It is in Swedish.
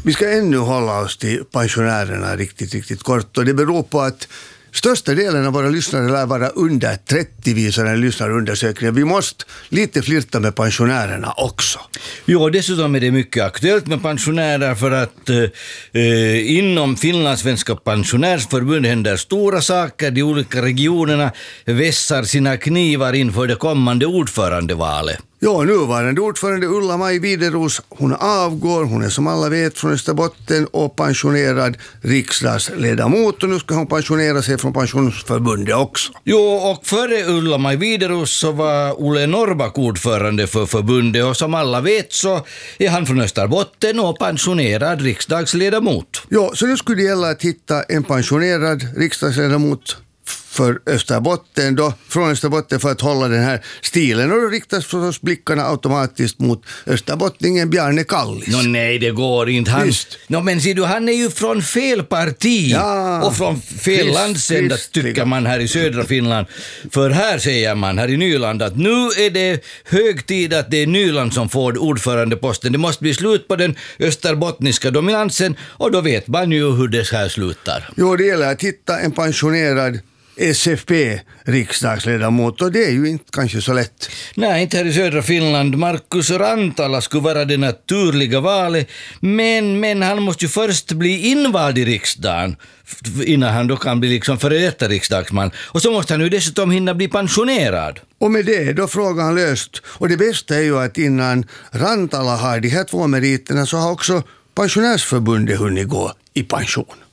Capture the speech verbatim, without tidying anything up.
Vi ska ännu hålla oss till pensionärerna riktigt, riktigt kort. Och det beror på att största delen av våra lyssnare lär vara under trettio, visar en lyssnarundersökning. Vi måste lite flirta med pensionärerna också. Jo, dessutom är det mycket aktuellt med pensionärer för att eh, inom Finlandssvenska pensionärsförbund händer stora saker. De olika regionerna vässar sina knivar inför det kommande ordförandevalet. Ja, nuvarande ordförande Ulla-Maj Wideros, hon avgår, hon är som alla vet från Österbotten och pensionerad riksdagsledamot, och nu ska hon pensionera sig från pensionsförbundet också. Jo, och före Ulla-Maj Wideros så var Olle Norrback ordförande för förbundet, och som alla vet så är han från Österbotten och pensionerad riksdagsledamot. Ja, så nu skulle det gälla att hitta en pensionerad riksdagsledamot för Österbotten då, från Österbotten, för att hålla den här stilen, och då riktas förstås blickarna automatiskt mot österbottningen Bjarne Kallis. Nå nej, det går inte. Han, no, men ser du, han är ju från fel parti, ja, och från fel Krist, landsända Krist, tycker man här i södra Finland. För här säger man här i Nyland att nu är det hög tid att det är Nyland som får ordförandeposten. Det måste bli slut på den österbottniska dominansen, och då vet man ju hur det här slutar. Jo, det gäller att hitta en pensionerad S F P-riksdagsledamot, och det är ju inte kanske så lätt. Nej, inte här i södra Finland. Markus Rantala skulle vara det naturliga valet, men, men han måste ju först bli invald i riksdagen innan han då kan bli liksom före detta riksdagsman. Och så måste han ju dessutom hinna bli pensionerad. Och med det då frågan löst. Och det bästa är ju att innan Rantala har de här två meriterna så har också pensionärsförbundet hunnit gå i pension.